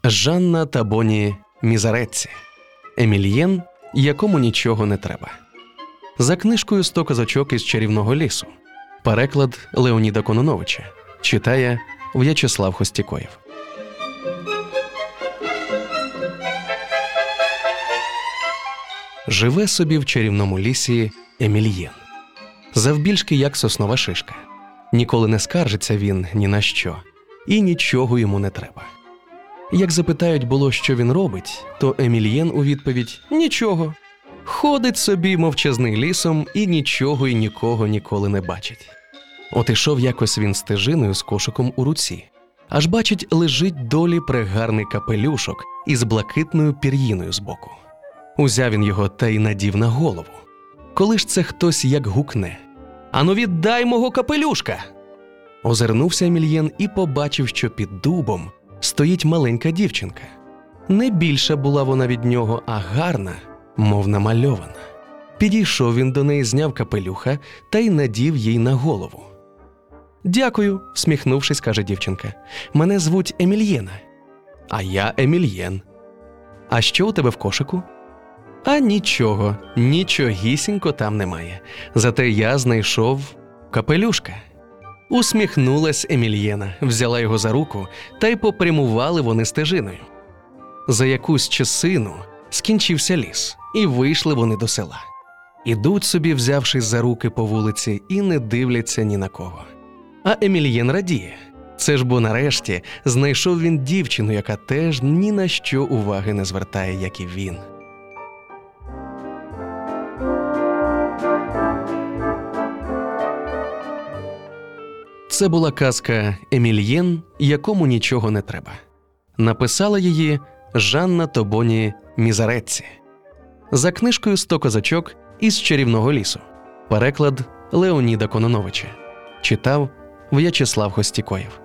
Жанна та Боні Мізерецці. Емільєн, якому нічого не треба. За книжкою «100 козачок із чарівного лісу». Переклад Леоніда Кононовича. Читає В'ячеслав Хостікоєв. Живе собі в чарівному лісі Емільєн. Завбільшки як соснова шишка. Ніколи не скаржиться він ні на що. І нічого йому не треба. Як запитають було, що він робить, то Емільєн у відповідь – нічого. Ходить собі мовчазний лісом і нічого і нікого ніколи не бачить. От ішов якось він стежиною з кошиком у руці. Аж бачить, лежить долі прегарний капелюшок із блакитною пір'їною збоку. Узяв він його та й надів на голову. Коли ж це хтось як гукне: «Ану віддай мого капелюшка!» Озирнувся Емільєн і побачив, що під дубом стоїть маленька дівчинка. Не більша була вона від нього, а гарна, мов намальована. Підійшов він до неї, зняв капелюха та й надів їй на голову. «Дякую», – всміхнувшись, каже дівчинка. «Мене звуть Емільєна». «А я Емільєн». «А що у тебе в кошику?» «А нічого, нічогісінько там немає. Зате я знайшов капелюшка». Усміхнулась Емільєна, взяла його за руку, та й попрямували вони стежиною. За якусь часину скінчився ліс, і вийшли вони до села. Ідуть собі, взявшись за руки по вулиці, і не дивляться ні на кого. А Емільєн радіє. Це ж бо нарешті знайшов він дівчину, яка теж ні на що уваги не звертає, як і він. Це була казка «Емільєн, якому нічого не треба». Написала її Жанна та Боні Мізерецці. За книжкою «100 козачок із чарівного лісу». Переклад Леоніда Кононовича. Читав В'ячеслав Хостікоєв.